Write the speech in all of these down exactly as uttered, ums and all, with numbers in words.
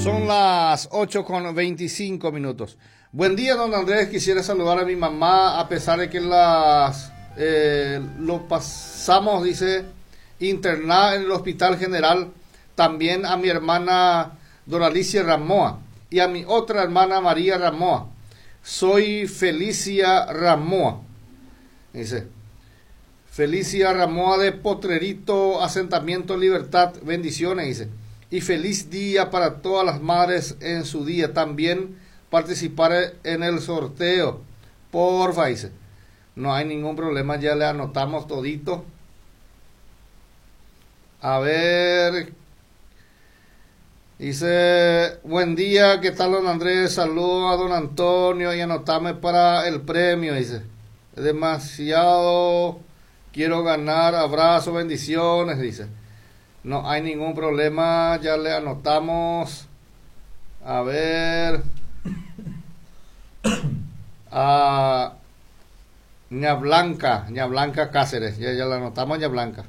Son las ocho con veinticinco minutos. Buen día, don Andrés. Quisiera saludar a mi mamá, a pesar de que las eh, lo pasamos, dice, internada en el Hospital General. También a mi hermana Doralicia Ramoa y a mi otra hermana María Ramoa. Soy Felicia Ramoa. Dice, Felicia Ramoa de Potrerito, Asentamiento Libertad. Bendiciones, dice. Y feliz día para todas las madres en su día. También participar en el sorteo. Porfa, dice. No hay ningún problema, ya le anotamos todito. A ver. Dice, buen día, ¿qué tal, don Andrés? Saludos a don Antonio y anotame para el premio, dice. Es demasiado, quiero ganar, abrazo, bendiciones, dice. No hay ningún problema, ya le anotamos. A ver. A Ña Blanca, Ña Blanca Cáceres, ya, ya le anotamos, Ña Blanca.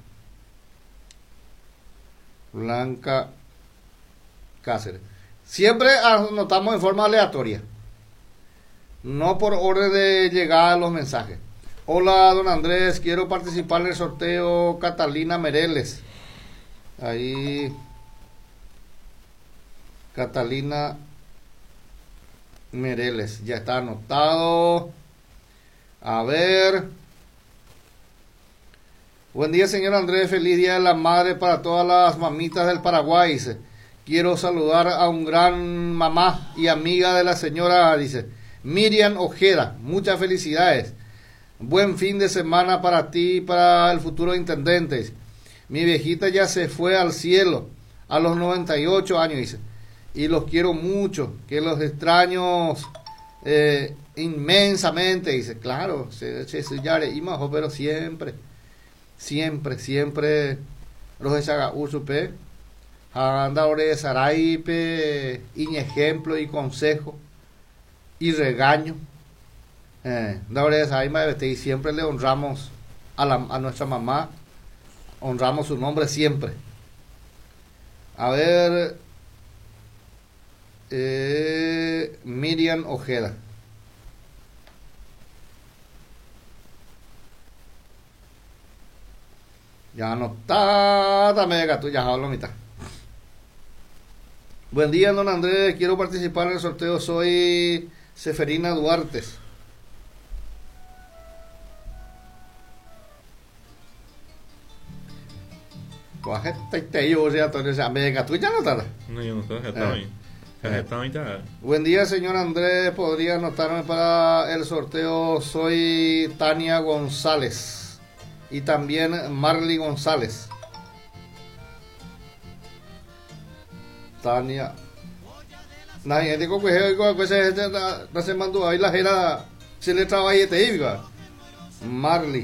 Blanca Cáceres. Siempre anotamos en forma aleatoria, no por orden de llegada de los mensajes. Hola, don Andrés, quiero participar en el sorteo. Catalina Mereles. Ahí. Catalina Mereles. Ya está anotado. A ver. Buen día, señor Andrés. Feliz Día de la Madre para todas las mamitas del Paraguay. Dice. Quiero saludar a un gran mamá y amiga de la señora, dice, Miriam Ojeda. Muchas felicidades. Buen fin de semana para ti y para el futuro intendente. Mi viejita ya se fue al cielo a los noventa y ocho años, dice. Y los quiero mucho, que los extraño eh, inmensamente, dice. Claro, se, se, se yare, y majo, pero siempre, siempre, siempre, los de Saga Ursupe. Anda ahora de Saraipe, y ejemplo y consejo y regaño. Eh, ahora de Saraipe, y siempre le honramos a, la, a nuestra mamá, honramos su nombre siempre. A ver, eh, Miriam Ojeda. Ya no está, dame gato, ya hablo mitad. Buen día, don Andrés. Quiero participar en el sorteo. Soy Seferina Duarte. No, yo no sé, ya está bien. Ya está bien, ya. Buen día, señor Andrés. ¿Podría anotarme para el sorteo? Soy Tania González. Y también Marley González. Tania. Nadie dijo que se no se mandó ahí la jera se le trabaja y te diga. Marley.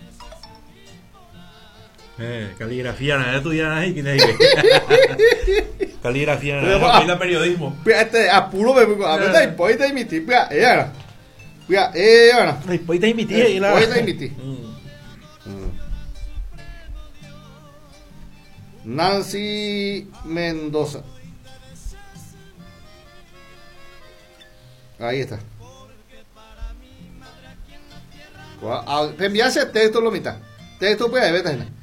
Eh, caligrafía nada tuya ahí que te caligrafía nada la periodismo. Espérate, apuro me a ver dai poi dai miti, pia, era. Pia, era. Dai poi dai miti ahí la. Poi dai miti. Nancy Mendoza. Ahí está. Enviarse texto lo mitad. Texto pues ahí vete.